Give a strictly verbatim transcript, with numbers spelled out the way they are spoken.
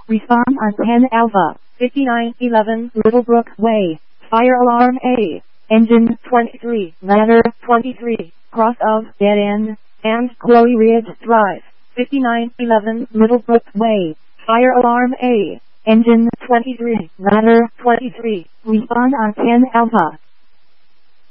Respond on ten Alpha. fifty-nine eleven Littlebrook Way. Fire alarm A. Engine twenty-three. ladder twenty-three. cross of dead end And Chloe Ridge Drive. fifty-nine eleven Littlebrook Way. Fire alarm A. Engine twenty-three. ladder twenty-three. Respond on ten Alpha.